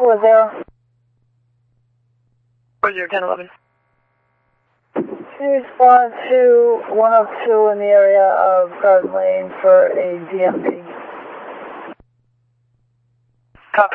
240. 1011. Can you respond to 102 in the area of Garden Lane for a DMP?